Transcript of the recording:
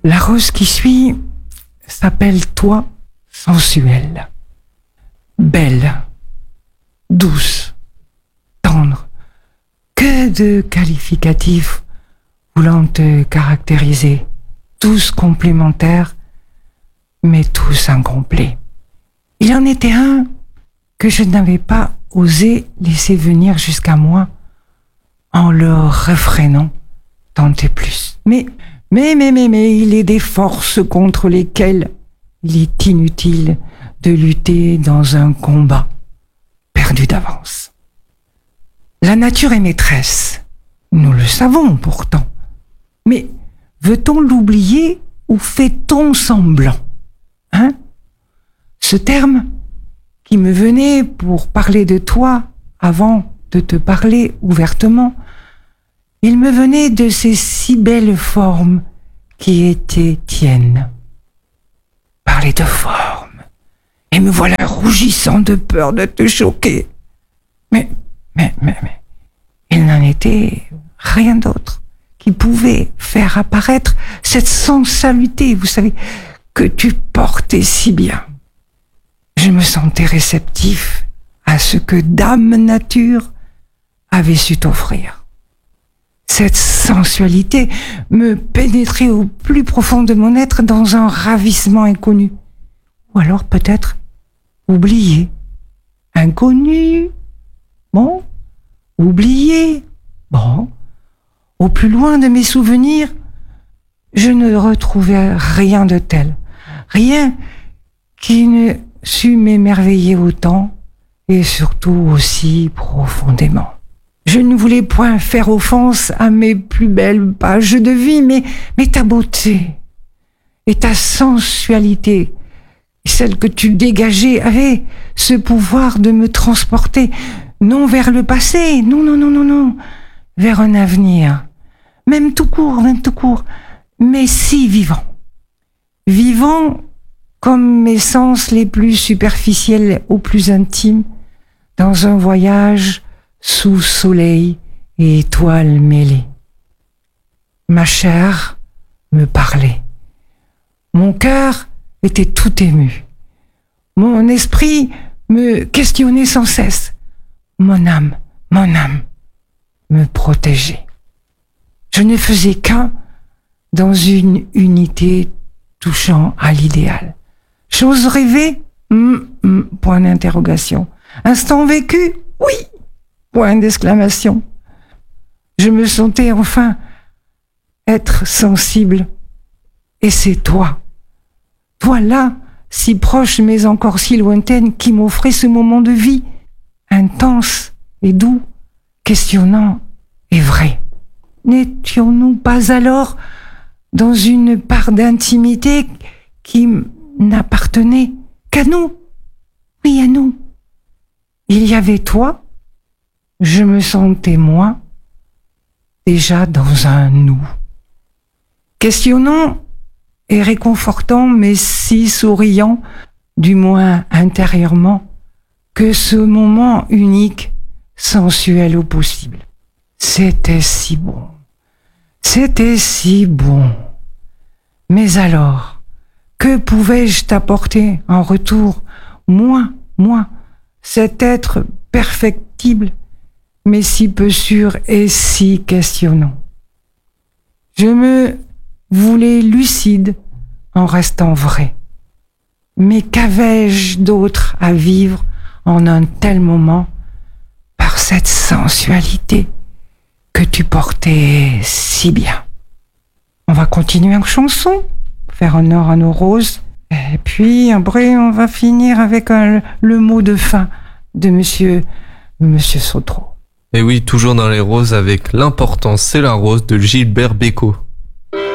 La rose qui suit s'appelle Toi sensuelle. Belle, douce, tendre. Que de qualificatifs voulant te caractériser. Tous complémentaires, mais tous incomplets. Il en était un que je n'avais pas osé laisser venir jusqu'à moi en le réfrénant tant et plus. Mais, il est des forces contre lesquelles il est inutile de lutter dans un combat perdu d'avance. La nature est maîtresse, nous le savons pourtant. Mais veut-on l'oublier ou fait-on semblant ? Ce terme qui me venait pour parler de toi avant de te parler ouvertement, il me venait de ces si belles formes qui étaient tiennes. Parler de forme, et me voilà rougissant de peur de te choquer. Mais, il n'en était rien d'autre qui pouvait faire apparaître cette sensualité, vous savez, que tu portais si bien. Je me sentais réceptif à ce que Dame Nature avait su t'offrir. Cette sensualité me pénétrait au plus profond de mon être dans un ravissement inconnu. Ou alors peut-être oublié. Inconnu. Bon. Oublié. Bon. Au plus loin de mes souvenirs, je ne retrouvais rien de tel. Rien qui ne sut m'émerveiller autant et surtout aussi profondément. Je ne voulais point faire offense à mes plus belles pages de vie, mais ta beauté et ta sensualité, celle que tu dégageais, avait ce pouvoir de me transporter, non vers le passé, non, vers un avenir, même tout court, mais si vivant. Vivant comme mes sens les plus superficiels aux plus intimes, dans un voyage sous soleil et étoiles mêlées. Ma chair me parlait. Mon cœur était tout ému. Mon esprit me questionnait sans cesse. Mon âme me protégeait. Je ne faisais qu'un dans une unité touchant à l'idéal. Chose rêvée ? Point d'interrogation. Instant vécu ? Oui ! Point d'exclamation. Je me sentais enfin être sensible. Et c'est toi. Toi là, si proche mais encore si lointaine, qui m'offrait ce moment de vie, intense et doux, questionnant et vrai. N'étions-nous pas alors dans une part d'intimité qui n'appartenait qu'à nous? Oui, à nous. Il y avait toi, je me sentais moi, déjà dans un nous. Questionnant et réconfortant, mais si souriant, du moins intérieurement, que ce moment unique, sensuel au possible. C'était si bon. C'était si bon. Mais alors, que pouvais-je t'apporter en retour, moi, cet être perfectible, mais si peu sûr et si questionnant? Je me voulais lucide en restant vrai. Mais qu'avais-je d'autre à vivre en un tel moment par cette sensualité que tu portais si bien? On va continuer en chanson, faire honneur à nos roses, et puis après on va finir avec le mot de fin de Monsieur Sautreau. Et oui, toujours dans les roses avec L'important c'est la rose de Gilbert Bécaud.